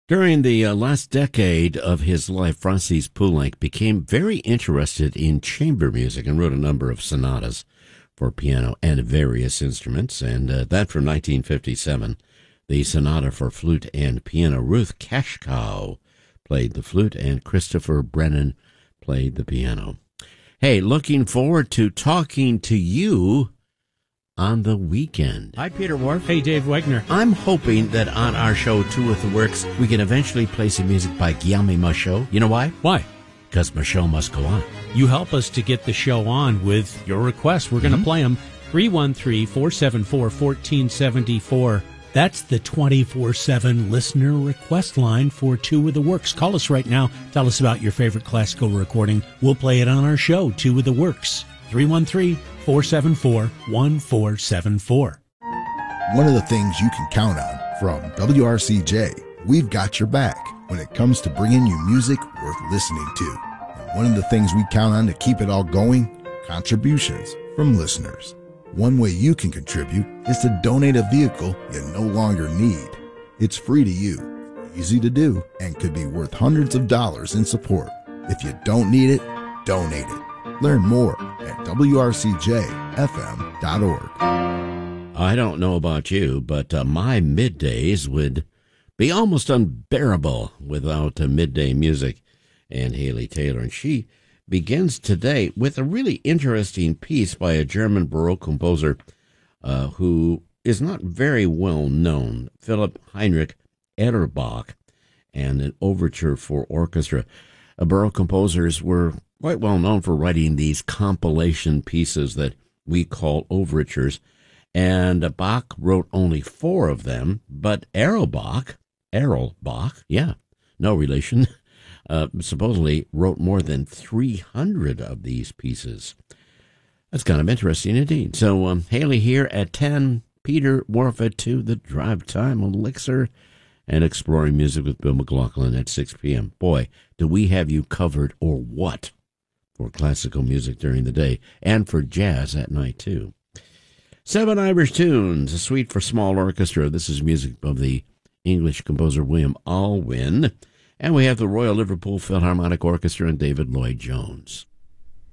During the last decade of his life, Francis Poulenc became very interested in chamber music and wrote a number of sonatas for piano and various instruments, and that from 1957, the sonata for flute and piano. Ruth Kashkow played the flute, and Christopher Brennan played the piano. Hey, looking forward to talking to you on the weekend. Hi, Peter Wharf. Hey, Dave Wegner. I'm hoping that on our show, Two with the Works, we can eventually play some music by Guillaume Michaud. You know why? Why? Because Michaud must go on. You help us to get the show on with your requests. We're going to play them. 313-474-1474. That's the 24/7 listener request line for Two with the Works. Call us right now. Tell us about your favorite classical recording. We'll play it on our show, Two with the Works. 313-474-1474. One of the things you can count on from WRCJ, we've got your back when it comes to bringing you music worth listening to. And one of the things we count on to keep it all going, contributions from listeners. One way you can contribute is to donate a vehicle you no longer need. It's free to you, easy to do, and could be worth hundreds of dollars in support. If you don't need it, donate it. Learn more at wrcjfm.org. I don't know about you, but my middays would be almost unbearable without midday music and Haley Taylor. And she begins today with a really interesting piece by a German Baroque composer who is not very well known, Philipp Heinrich Erbach, and an overture for orchestra. Baroque composers were quite well known for writing these compilation pieces that we call overtures, and Bach wrote only 4 of them, but Erlbach, yeah, no relation, supposedly wrote more than 300 of these pieces. That's kind of interesting indeed. So Haley here at 10, Peter Wharf at 2, the drive time elixir, and exploring music with Bill McLaughlin at 6 p.m. Boy, do we have you covered, or what, for classical music during the day, and for jazz at night, too. 7 Irish tunes, a suite for small orchestra. This is music of the English composer William Alwyn. And we have the Royal Liverpool Philharmonic Orchestra and David Lloyd Jones.